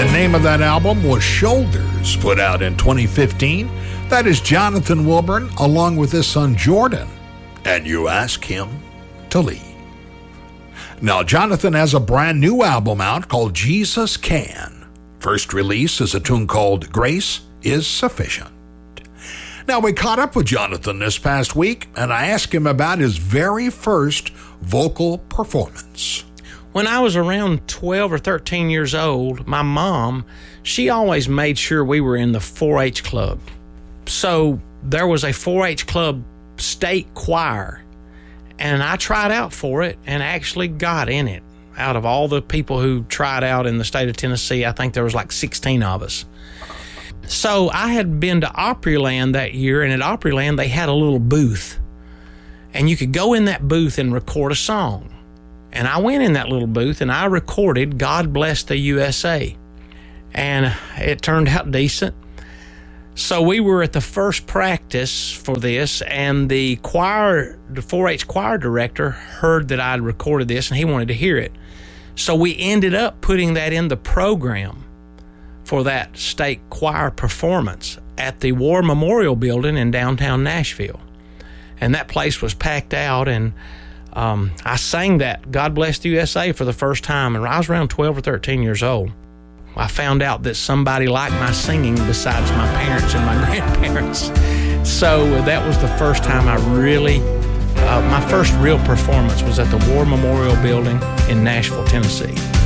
The name of that album was Shoulders, put out in 2015. That is Jonathan Wilburn, along with his son Jordan. And you ask him to leave. Now, Jonathan has a brand new album out called Jesus Can. First release is a tune called Grace is Sufficient. Now, we caught up with Jonathan this past week, and I asked him about his very first vocal performance. When I was around 12 or 13 years old, my mom, she always made sure we were in the 4-H club. So there was a 4-H club state choir, and I tried out for it and actually got in it. Out of all the people who tried out in the state of Tennessee, I think there was like 16 of us. So I had been to Opryland that year, and at Opryland they had a little booth, and you could go in that booth and record a song. And I went in that little booth and I recorded God Bless the USA, and it turned out decent. So we were at the first practice for this, and the 4-H choir director heard that I'd recorded this and he wanted to hear it. So we ended up putting that in the program for that state choir performance at the War Memorial Building in downtown Nashville. And that place was packed out, and I sang that God Bless the USA for the first time, and I was around 12 or 13 years old. I found out that somebody liked my singing besides my parents and my grandparents. So that was the first time I really, my first real performance was at the War Memorial Building in Nashville, Tennessee.